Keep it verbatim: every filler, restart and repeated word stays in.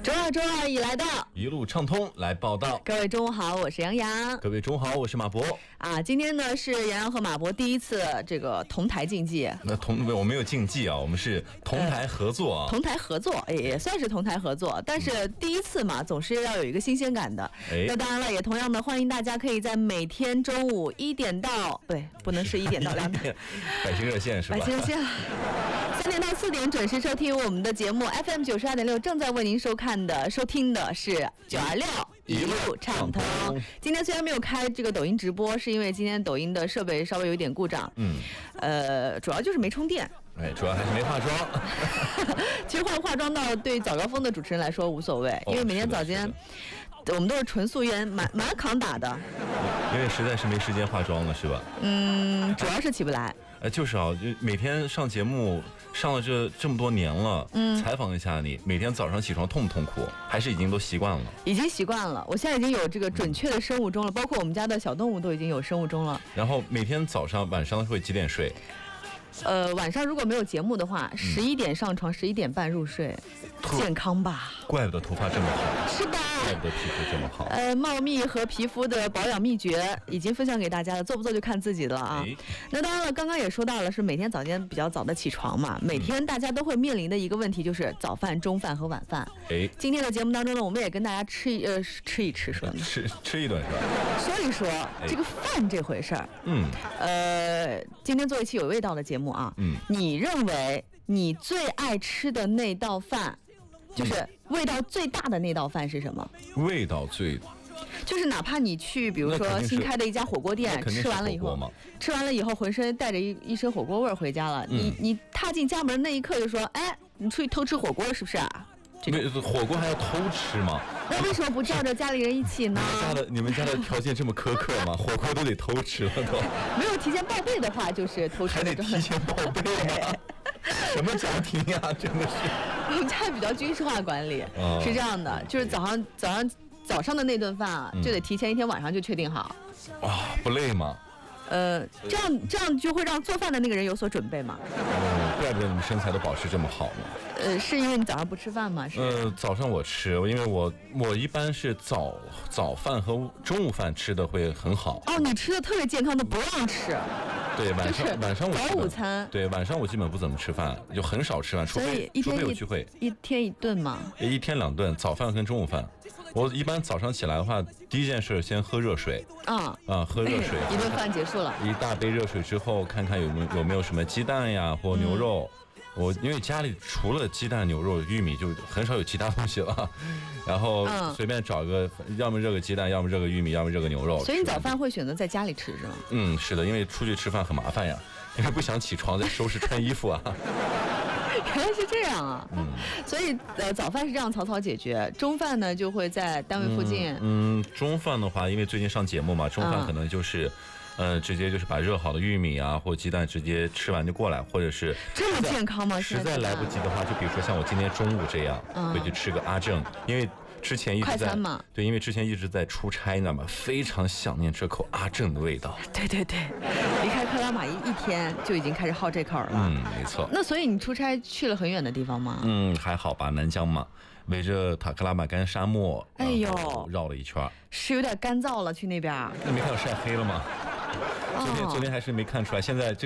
周二周二已来到， 一路畅通来报道。 各位中午好，我是杨洋。 各位中午好，我是马博。 啊，今天呢是杨洋和马博第一次这个同台竞技。 那同我没有竞技啊，我们是同台合作啊。 呃、同台合作也算是同台合作，但是第一次嘛，总是要有一个新鲜感的。 哎， 那当然了，也同样的欢迎大家可以在每天中午一点到，不对，不能是一点到两点， 百姓热线是吧？ 百姓热线。三点到四点准时收听我们的节目 F M 九十二点六，正在为您收看的、收听的是九二六一路畅通。今天虽然没有开这个抖音直播，是因为今天抖音的设备稍微有点故障，嗯，呃，主要就是没充电。 哎，主要还是没化妆。 其实化化妆到对早高峰的主持人来说无所谓，因为每天早间我们都是纯素颜，满满扛打的。 因为实在是没时间化妆了，是吧？ 嗯，主要是起不来。 呃，就是啊，就每天上节目上了这这么多年了，嗯，采访一下你，每天早上起床痛不痛苦？还是已经都习惯了？ 已经习惯了，我现在已经有这个准确的生物钟了，包括我们家的小动物都已经有生物钟了。 然后每天早上、晚上会几点睡？ 呃，晚上如果没有节目的话，十一点上床，十一点半入睡，健康吧？ 怪不得头发这么好， 是吧？ 怪不得皮肤这么好。 呃，茂密和皮肤的保养秘诀已经分享给大家了，做不做就看自己的了啊。哎、那当然了，刚刚也说到了，是每天早间比较早的起床嘛，每天大家都会面临的一个问题就是早饭、中饭和晚饭。哎，今天的节目当中呢，我们也跟大家吃一呃吃一吃说呢， 吃吃一顿是吧？ 说一说这个饭这回事儿。嗯，呃，今天做一期有味道的节目啊。嗯，你认为你最爱吃的那道饭？就是味道最大的那道饭是什么？ 味道最， 就是哪怕你去，比如说新开的一家火锅店，吃完了以后，吃完了以后浑身带着一一身火锅味儿回家了，嗯、你你踏进家门那一刻就说，哎，你出去偷吃火锅是不是啊？ 没火锅还要偷吃吗？ 那为什么不叫着家里人一起呢？ 你们家的你们家的条件这么苛刻吗？火锅都得偷吃了都。 没有提前报备的话，就是偷吃。 还得提前报备吗？什么家庭呀，真的是。 我们家比较军事化管理，哦、是这样的，就是早上早上早上的那顿饭啊，就得提前一天晚上就确定好。 哇、嗯，不累吗？ 呃，这样这样就会让做饭的那个人有所准备嘛。 嗯，怪不得你们身材都保持这么好呢。 呃，是因为你早上不吃饭吗？是。 呃，早上我吃，因为我我一般是早早饭和中午饭吃的会很好。 哦，你吃的特别健康的不让吃。 对，晚上、就是、晚上我早午餐。 对，晚上我基本不怎么吃饭，就很少吃饭，除非除非有聚会。 一天一顿嘛。 一天两顿，早饭跟中午饭。我一般早上起来的话，第一件事先喝热水。啊啊，喝热水。 一顿饭结束了。 一大杯热水之后，看看有没有有没有什么鸡蛋呀或牛肉。嗯，我因为家里除了鸡蛋、牛肉、玉米，就很少有其他东西了，然后随便找个，要么热个鸡蛋，要么热个玉米，要么热个牛肉。 所以你早饭会选择在家里吃是吗？ 嗯，是的，因为出去吃饭很麻烦呀，因为不想起床再收拾穿衣服啊。 原来是这样啊，嗯，所以呃早饭是这样草草解决，中饭呢就会在单位附近。 嗯，嗯中饭的话，因为最近上节目嘛，中饭可能就是。嗯呃，直接就是把热好的玉米啊或鸡蛋直接吃完就过来，或者是这么健康吗？ 实在来不及的话，就比如说像我今天中午这样，嗯、会去吃个阿正，因为之前一直在对，因为之前一直在出差，你知道吗？非常想念这口阿正的味道。 对对对，离开克拉玛依一天就已经开始好这口了。 嗯，没错。 那所以你出差去了很远的地方吗？ 嗯，还好吧，南疆嘛。围着塔克拉玛干沙漠， 哎呦， 绕了一圈， 是有点干燥了，去那边。 你没看我晒黑了吗？昨天昨天还是没看出来，现在这。